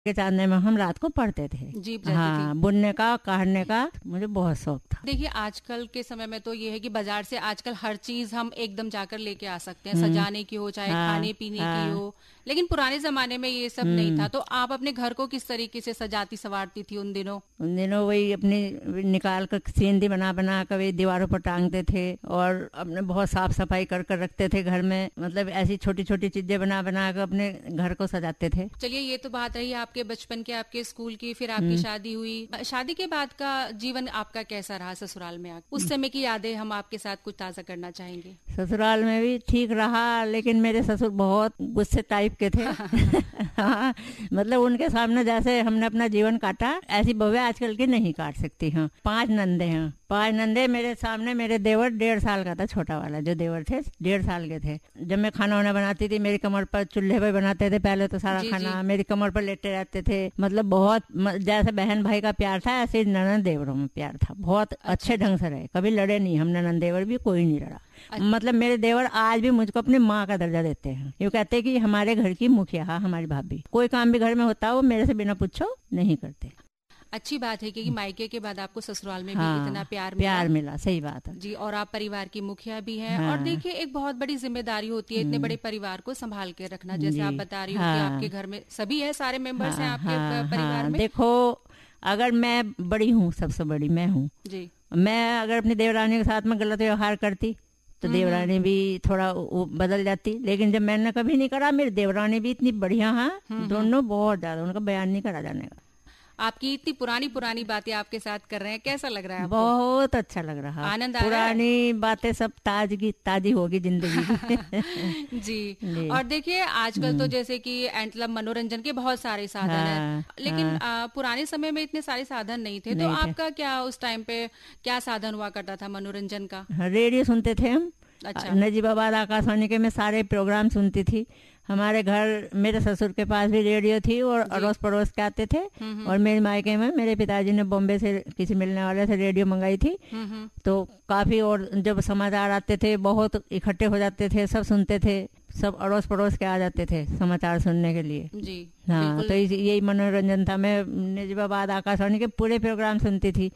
के चांदने में हम रात को पढ़ते थे। जी जाती हाँ, थी। बुनने का, काटने का मुझे बहुत शौक था। देखिए आजकल के समय में तो ये है कि बाजार से आजकल हर चीज हम एकदम जाकर लेके आ सकते हैं, सजाने की हो चाहे हाँ, खाने पीने की हाँ। हो। लेकिन पुराने जमाने में ये सब नहीं था। तो आप अपने घर को किस तरीके से सजाती संवारती थी उन दिनों? उन दिनों वही अपनी निकाल कर सीनरी बना बना कर वही दीवारों पर टांगते थे और अपने बहुत साफ सफाई कर कर रखते थे घर में। मतलब ऐसी छोटी छोटी चीजें बना बना कर अपने घर को सजाते थे। चलिए ये तो बात रही आपके बचपन के, आपके स्कूल की, फिर आपकी शादी हुई। शादी के बाद का जीवन आपका कैसा रहा ससुराल में आकर? उस समय की यादें हम आपके साथ कुछ ताजा करना चाहेंगे। ससुराल में भी ठीक रहा, लेकिन मेरे ससुर बहुत गुस्से टाइप के थे। हाँ, मतलब उनके सामने जैसे हमने अपना जीवन काटा ऐसी बहुएं आजकल की नहीं काट सकती हैं। 5 नंदे हैं, 5 नंदे मेरे सामने। मेरे देवर 1.5 साल का था, छोटा वाला जो देवर थे 1.5 साल के थे। जब मैं खाना वाना बनाती थी मेरी कमर पर, चूल्हे पर बनाते थे पहले तो सारा जी, खाना, जी। मेरी कमर पर लेटे रहते थे। मतलब बहुत जैसे बहन भाई का प्यार था ऐसे ननद देवरों में प्यार था। बहुत अच्छे ढंग से रहे, कभी लड़े नहीं हम ननद देवर भी, कोई नहीं लड़ा। मतलब मेरे देवर आज भी मुझको अपनी माँ का दर्जा देते हैं। ये कहते हैं कि हमारे घर की मुखिया है हमारी भाभी। कोई काम भी घर में होता है वो मेरे से बिना पूछो नहीं करते। अच्छी बात है कि मायके के बाद आपको ससुराल में भी हाँ, इतना प्यार प्यार मिला, सही बात है। जी। और आप परिवार की मुखिया भी हैं। हाँ। और देखिए एक बहुत बड़ी जिम्मेदारी होती है इतने बड़े परिवार को संभाल के रखना। जैसे जी, आप बता रही हो कि हाँ। आपके घर में सभी है, सारे मेंबर्स हैं हाँ, आपके हाँ, परिवार हाँ। में। देखो, अगर मैं बड़ी हूँ, सबसे बड़ी मैं हूँ, जी। मैं अगर अपनी देवरानी के साथ में गलत व्यवहार करती तो देवरानी भी थोड़ा बदल जाती। लेकिन जब मैंने कभी नहीं करा, मेरी देवरानी भी इतनी बढ़िया है, दोनों बहुत ज्यादा, उनका बयान नहीं करा जाने का। आपकी इतनी पुरानी पुरानी बातें आपके साथ कर रहे हैं, कैसा लग रहा है आपको? बहुत अच्छा लग रहा। आनंद आ रहा है? पुरानी बातें सब ताजी होगी जिंदगी की। जी। जी। और देखिए आजकल तो जैसे कि मतलब मनोरंजन के बहुत सारे साधन हाँ, हैं, लेकिन हाँ। पुराने समय में इतने सारे साधन नहीं थे। तो नहीं थे। आपका क्या उस टाइम पे क्या साधन हुआ करता था मनोरंजन का? हाँ, रेडियो सुनते थे हम। अच्छा। नजीबाबाद आकाशवाणी के मैं सारे प्रोग्राम सुनती थी। हमारे घर मेरे ससुर के पास भी रेडियो थी और अड़ोस पड़ोस के आते थे। और मेरे मायके में मेरे पिताजी ने बॉम्बे से किसी मिलने वाले से रेडियो मंगाई थी। तो काफी, और जब समाचार आते थे बहुत इकट्ठे हो जाते थे, सब सुनते थे, सब अड़ोस पड़ोस के आ जाते थे समाचार सुनने के लिए। जी। हाँ, बिल्कुल। तो यही मनोरंजन था। मैं नजीबाबाद आकाशवाणी के पूरे प्रोग्राम सुनती थी।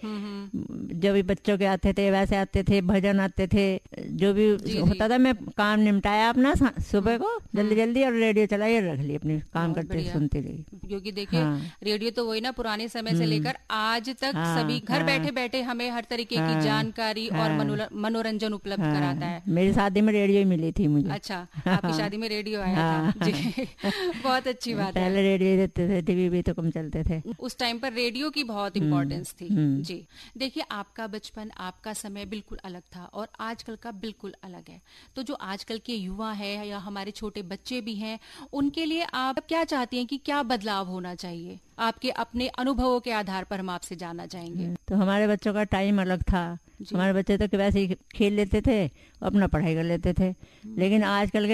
जो भी बच्चों के आते थे वैसे आते थे, भजन आते थे, जो भी जी। होता था। मैं काम निपटाया अपना सुबह को जल्दी जल्दी और रेडियो चलाई और रख ली, अपनी काम बहुत करते बढ़िया। सुनती रही। क्योंकि देखिए हाँ। रेडियो तो वही ना, पुराने समय से लेकर आज तक हाँ, सभी घर हाँ। बैठे बैठे हमें हर तरीके की हाँ, जानकारी और हाँ। मनोरंजन उपलब्ध हाँ, कराता है। मेरी शादी में रेडियो ही मिली थी मुझे। अच्छा, आपकी शादी में रेडियो आया हाँ। था? जी। बहुत अच्छी बात है। पहले रेडियो देते थे, टीवी भी तो कम चलते थे। उस टाइम पर रेडियो की बहुत इम्पोर्टेंस थी। हम्म। जी। देखिए आपका बचपन, आपका समय बिल्कुल अलग था और आजकल का बिल्कुल अलग है। तो जो आजकल के युवा है या हमारे छोटे बच्चे भी हैं, उनके लिए आप क्या चाहती हैं कि क्या बदलाव होना चाहिए? आपके अपने अनुभवों के आधार पर हम आपसे जानना चाहेंगे। तो हमारे बच्चों का टाइम अलग था। हमारे बच्चे तो वैसे ही खेल लेते थे, अपना पढ़ाई कर लेते थे। लेकिन आजकल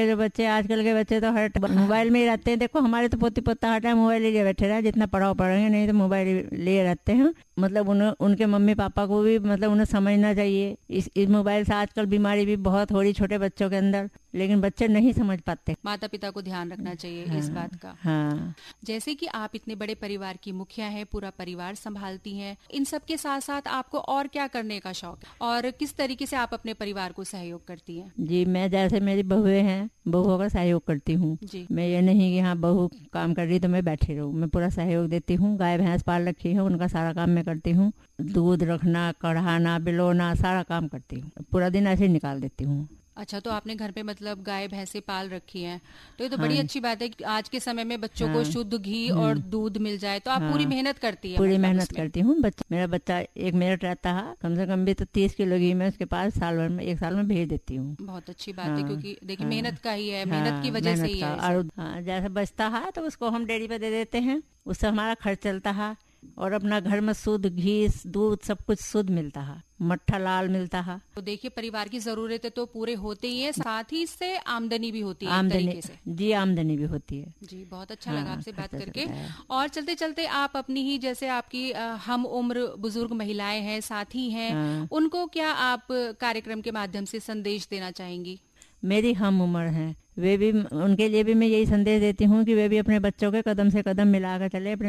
के बच्चे तो हर मोबाइल में ही रहते हैं। देखो हमारे तो पोती पोता हर टाइम मोबाइल लिए बैठे रहे, जितना पढ़ाओ पढ़ेंगे, नहीं तो मोबाइल लिए रहते हैं। मतलब उनके मम्मी पापा को भी मतलब उन्हें समझना चाहिए। इस मोबाइल से आजकल बीमारी भी बहुत हो रही छोटे बच्चों के अंदर, लेकिन बच्चे नहीं समझ पाते। माता पिता को ध्यान रखना चाहिए इस बात का। हाँ। जैसे कि आप इतने बड़े परिवार की मुखिया हैं, पूरा परिवार संभालती हैं, इन सब के साथ साथ आपको और क्या करने का शौक है और किस तरीके से आप अपने परिवार को सहयोग करती हैं? जी, मैं जैसे मेरी बहुएं हैं, बहुओं का सहयोग करती हूँ। जी। मैं ये नहीं कि हाँ बहू काम कर रही तो मैं बैठी रहूँ, मैं पूरा सहयोग देती हूँ। गाय भैंस पाल रखी है, उनका सारा काम मैं करती हूँ। दूध रखना, कढ़ाना, बिलोना, सारा काम करती हूँ। पूरा दिन ऐसे ही निकाल देती हूँ। अच्छा, तो आपने घर पे मतलब गाय भैंसे पाल रखी हैं, तो ये तो बड़ी अच्छी बात है कि आज के समय में बच्चों को शुद्ध घी और दूध मिल जाए। तो आप पूरी मेहनत करती है? पूरी मतलब मेहनत उसमें? करती हूँ। मेरा बच्चा एक मेरठ रहता है, कम से कम भी तो 30 किलो घी मैं उसके पास साल भर में 1 साल में भेज देती हूँ। बहुत अच्छी बात है, क्योंकि देखिए मेहनत का ही है, मेहनत की वजह से ही है। और जैसे बचता है तो उसको हम डेयरी पे दे देते हैं, उससे हमारा खर्च चलता है। और अपना घर में शुद्ध घी दूध सब कुछ शुद्ध मिलता है, मट्ठा लाल मिलता है। तो देखिए परिवार की जरूरतें तो पूरे होते ही हैं, साथ ही इससे आमदनी भी होती है एक आमदनी तरीके से। जी, आमदनी भी होती है। जी, बहुत अच्छा लगा आपसे बात खर्चा करके। चलता है। और चलते चलते आप अपनी ही जैसे आपकी हम उम्र बुजुर्ग महिलाएं हैं, साथी हैं, उनको क्या आप कार्यक्रम के माध्यम से संदेश देना चाहेंगी? मेरी हम उम्र हैं, वे भी, उनके लिए भी मैं यही संदेश देती हूँ कि वे भी अपने बच्चों के कदम से कदम मिलाकर चले, अपने